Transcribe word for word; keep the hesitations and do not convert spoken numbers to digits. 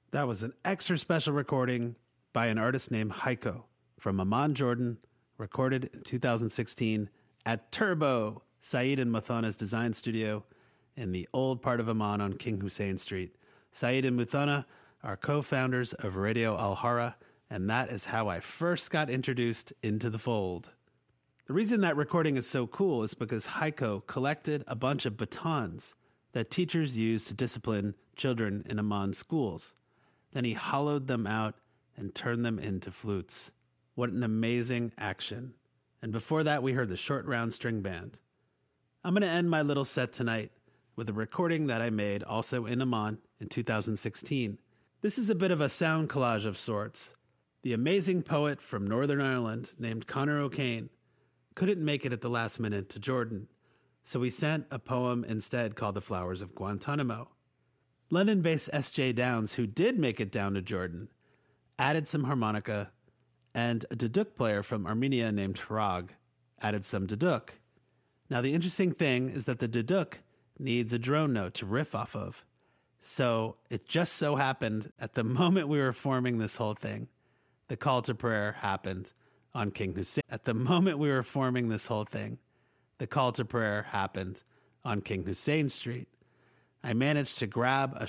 That was an extra special recording by an artist named Heiko from Amman, Jordan, recorded in two thousand sixteen at Turbo, Saeed and Muthana's design studio in the old part of Amman on King Hussein Street. Saeed and Muthana are co-founders of Radio Al-Hara, and that is how I first got introduced into the fold. The reason that recording is so cool is because Heiko collected a bunch of batons that teachers use to discipline children in Amman schools. Then he hollowed them out and turned them into flutes. What an amazing action. And before that, we heard the Short Round String Band. I'm going to end my little set tonight with a recording that I made also in Amman in two thousand sixteen. This is a bit of a sound collage of sorts. The amazing poet from Northern Ireland named Conor O'Kane couldn't make it at the last minute to Jordan, so he sent a poem instead called The Flowers of Guantanamo. London-based S J Downs, who did make it down to Jordan, added some harmonica, and a duduk player from Armenia named Hrag added some duduk. Now, the interesting thing is that the duduk needs a drone note to riff off of. So it just so happened at the moment we were forming this whole thing, the call to prayer happened on King Hussein. At the moment we were forming this whole thing, the call to prayer happened on King Hussein Street. I managed to grab a